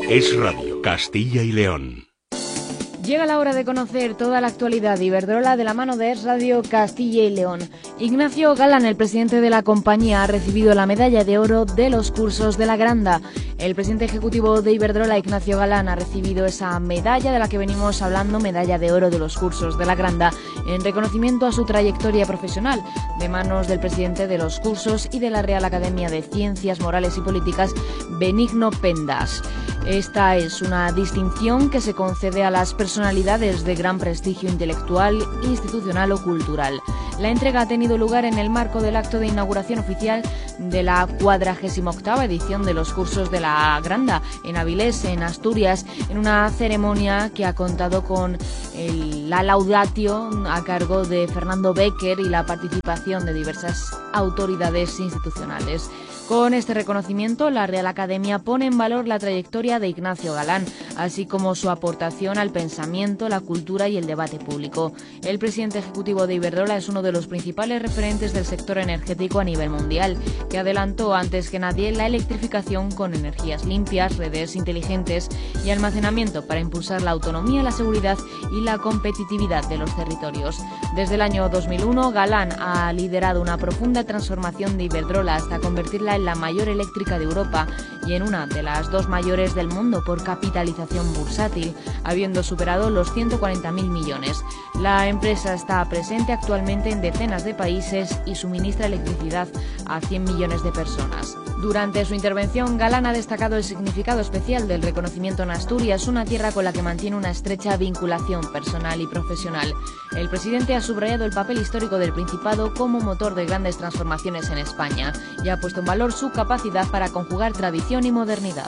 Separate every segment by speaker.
Speaker 1: Es Radio Castilla y León.
Speaker 2: Llega la hora de conocer toda la actualidad de Iberdrola de la mano de Es Radio Castilla y León. Ignacio Galán, el presidente de la compañía, ha recibido la medalla de oro de los cursos de la Granda. El presidente ejecutivo de Iberdrola, Ignacio Galán, ha recibido esa medalla de la que venimos hablando, medalla de oro de los cursos de la Granda, en reconocimiento a su trayectoria profesional, de manos del presidente de los cursos y de la Real Academia de Ciencias Morales y Políticas, Benigno Pendas. Esta es una distinción que se concede a las personalidades de gran prestigio intelectual, institucional o cultural. La entrega ha tenido lugar en el marco del acto de inauguración oficial de la 48ª edición de los cursos de la Granda en Avilés, en Asturias, en una ceremonia que ha contado con la laudatio a cargo de Fernando Becker y la participación de diversas autoridades institucionales. Con este reconocimiento, la Real Academia pone en valor la trayectoria de Ignacio Galán, así como su aportación al pensamiento, la cultura y el debate público. El presidente ejecutivo de Iberdrola es uno de los principales referentes del sector energético a nivel mundial, que adelantó antes que nadie la electrificación con energías limpias, redes inteligentes y almacenamiento para impulsar la autonomía, la seguridad y la competitividad de los territorios. Desde el año 2001, Galán ha liderado una profunda transformación de Iberdrola hasta convertirla en la mayor eléctrica de Europa y en una de las dos mayores del mundo por capitalización bursátil, habiendo superado los 140.000 millones. La empresa está presente actualmente en decenas de países y suministra electricidad a 100 millones de personas. Durante su intervención, Galán ha destacado el significado especial del reconocimiento en Asturias, una tierra con la que mantiene una estrecha vinculación personal y profesional. El presidente ha subrayado el papel histórico del Principado como motor de grandes transformaciones en España y ha puesto en valor su capacidad para conjugar tradición y modernidad.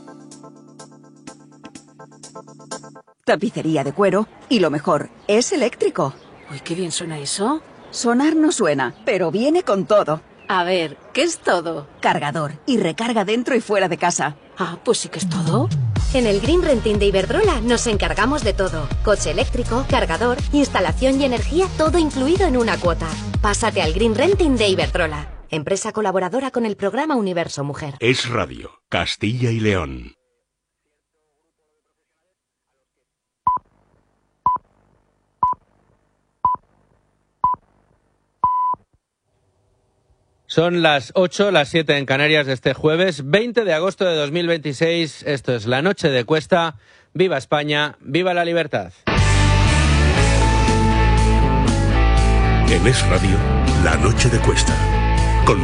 Speaker 3: Tapicería de cuero y lo mejor, es eléctrico.
Speaker 4: Uy, qué bien suena eso.
Speaker 3: Sonar no suena, pero viene con todo.
Speaker 4: A ver, ¿qué es todo?
Speaker 3: Cargador y recarga dentro y fuera de casa.
Speaker 4: Ah, pues sí que es todo.
Speaker 5: En el Green Renting de Iberdrola nos encargamos de todo. Coche eléctrico, cargador, instalación y energía, todo incluido en una cuota. Pásate al Green Renting de Iberdrola, empresa colaboradora con el programa Universo Mujer.
Speaker 1: Es Radio Castilla y León.
Speaker 6: Son las 8, las 7 en Canarias de este jueves, 20 de agosto de 2026. Esto es La Noche de Cuesta. ¡Viva España! ¡Viva la libertad!
Speaker 1: En Es Radio, La Noche de Cuesta.